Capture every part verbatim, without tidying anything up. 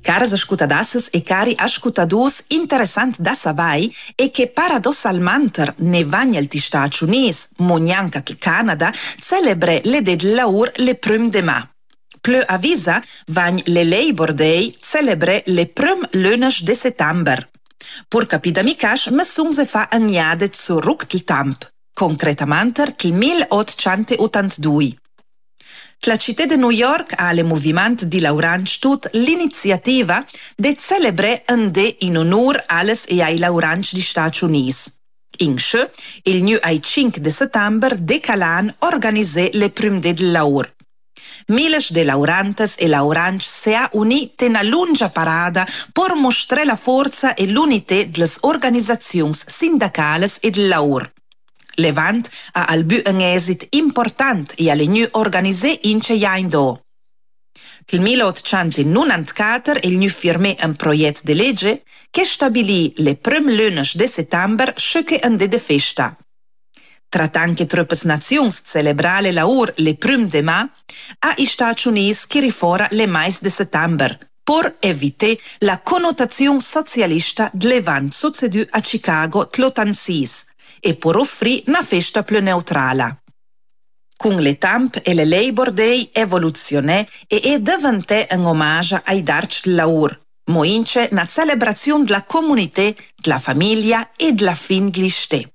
Caras ascutadasses e cari ascutadus, interessant da savai è che paradossalmente ne vagna il Stati Uniti, monjanca il Canada, celebre le de l'aur le prum de ma. Plö avisa vagn le Labor Day celebre le prum lunes de settembre. Pur capida micash, ma sun se fa agnade zurück il tamp, concretamente il milleottocentottantadue. La città di New York ha le movimento di lauranci tut l'iniziativa de celebre un de in onor alles e ai lauranci di Stati Uniti. Inche, il nu ai cinque de settembre de Calan organise le prim de laur. Miles de laurantes e lauranci se ha unite na lunga parada per mostrare la forza e l'unità delle organizzazioni sindacali e del laur. Levant ha albu un esit important e alle nu organise in cejain do. Nel milleottocentonovantaquattro il nu firmé un progetto de legge che stabilì le prim lunes de settembre schuche un de de festa. Trattant che troppes nazions celebrale laur le prim de ma, a i Stati Uniti che rifora le mais de settembre, per evitare la connotazione socialista dell'event succedu a Chicago tl'ottantasei e per offrire una festa più neutrale. Con le tamp e le Labor Day evoluzionè e è diventé un omaggio ai darci del lavoro, moince una celebrazione della comunità, della famiglia e della fin gliste.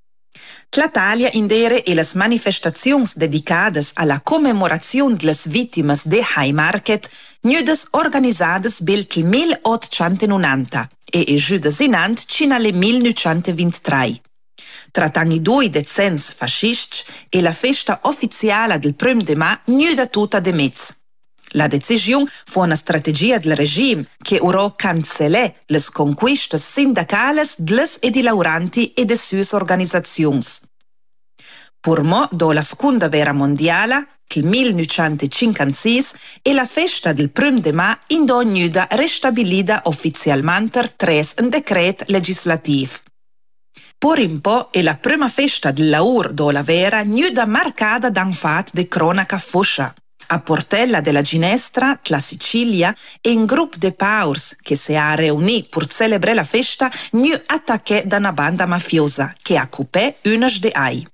L'Italia indere e le manifestazioni dedicate alla commemorazione delle vittime de Haymarket nudes organizzate bil il milleottocentonovanta e è giudesinant cina le millenovecentoventitré. Trattant i due decenni fascisti e la festa ufficiale del prim de ma nuda tutta de mezzo. La decisione fu una strategia del regime che ora cancellò le conquiste sindacali delle e di lauranti e delle sue organizzazioni. Per mo, dopo la seconda guerra mondiale, il millenovecentocinquantasei, e la festa del prim de ma in ognuda restabilita ufficialmente tras un decreto legislativo. Por un po' è la prima festa del lavoro dopo la guerra nuda marcata da un fatto di cronaca foscia. A Portella della Ginestra, la Sicilia, e un gruppo di paurs che si ha riunito per celebrare la festa nu attaccato da una banda mafiosa che ha coupé unas de ai.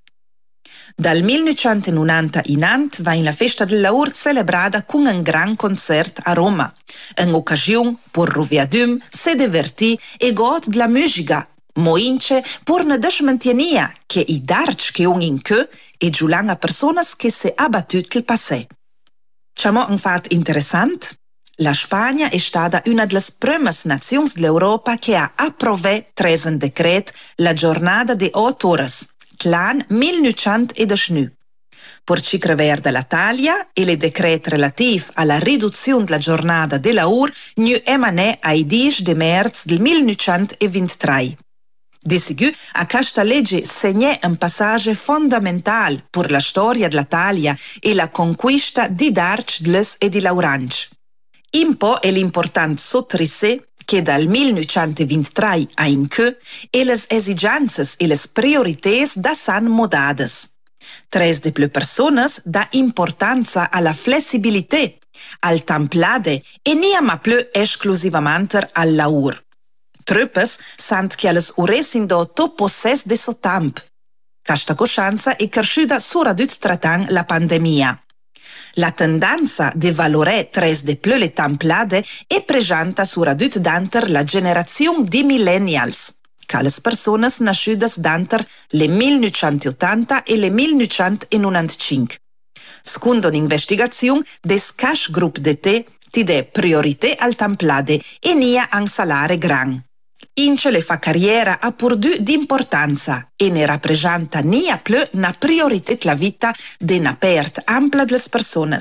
Dal millenovecentonovanta in avanti va in la festa del lavoro celebrata con un gran concerto a Roma, un'occasione per roviadum, se divertì e god della musica, moince per ne desmentienia che i darci che un in che e giulan a persone che si abbattut il passé. C'è un fatto interessante? La Spagna è stata una delle prime nazioni dell'Europa che ha approvato tras un decreto la giornata di otto ore, l'anno millenovecentodiciannove. Per ci crever dell'Italia e le decreti relativi alla riduzione della giornata di lavoro nu emanè ai dieci di marzo del millenovecentoventitré. Di sicuro, a questa legge segnò un passaggio fondamentale per la storia dell'Italia e la conquista di darci dles e di lauranci. Un po' è l'importante sottrisè che dal millenovecentoventitré a in che e le esigenze e le priorità da san modades. Tres de più persone dà importanza alla flessibilità, al templade e non più esclusivamente al lavoro. Truppes sant che alles uresin do to posses de so tamp. Questa coscienza è cresciuta soprattutto trattant la pandemia. La tendenza di valore tres de più le templade è presente soprattutto d'anter la generazione di millennials, che le persone nasciute d'anter le millenovecentottanta e le millenovecentonovantacinque. Secondo un'investigazione des cash group de te ti dà priorità al templade e nia un salario gran. Ince le fa carriera a pur di importanza e ne rappresenta nia più una priorità della vita di una parte ampia delle persone.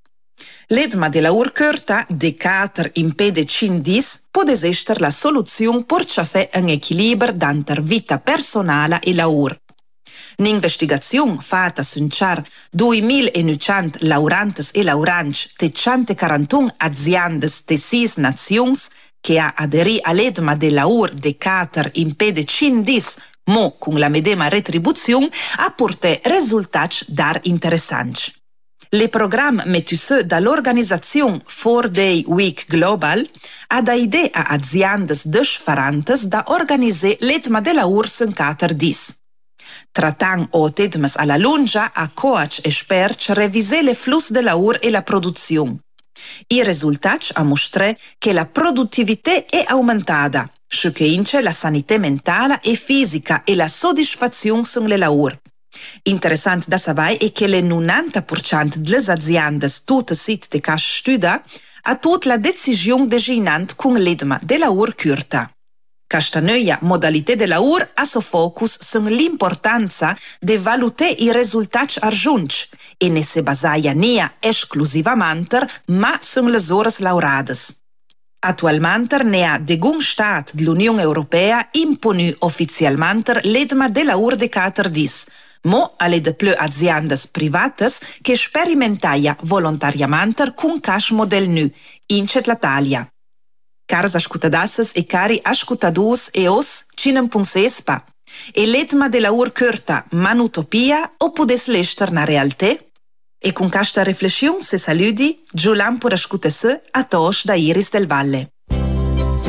L'edma della urcurta de quattro in pede cindis può essere la soluzione per ciafè un equilibrio tra vita personale e lavoro. Un'investigazione fatta su duemilanovecento laurantes e lauranci di centoquarantuno aziende di sei nazioni che ha aderito all'edma del lavoro di quattro in pede cindis, mo con la medesima retribuzione, ha portato risultati dar interessanti. Le programme metusse dall'organizzazione four day Week Global ha da idee a aziendas desfarantes da organizzare l'etma della urs in cater dis. Trattant o tedmes alla lunga a coach esperts revisare le flus della ur e la produzione. I risultati ha mostrato che la produttività è aumentata, scio che ince la sanità mentale e fisica e la soddisfazione sulle lavur. Interessant da sapere è che le novanta per cento delle aziende tutte sit de cash studa ha tut la decisione deginant con l'edma della ur curta. Questa nuova modalità della ur ha suo focus sull'importanza di valutare i risultati raggiunti e ne si basaia non esclusivamente ma sulle ore lavorate. Attualmente ne ha degun stat dell'Unione Europea imponu ufficialmente l'edma della ur de cater dis, mo alle de più aziende private che sperimentaia volontariamente con cash model nu, incet l'Italia. Caras ascoltadasses e cari ascoltadus e os cinem punsespa. E l'etma della ur curta manutopia o pudes lester na realtà? E con questa riflessione se saludi, Giulan pur ascoltesse a tos da Iris del Valle.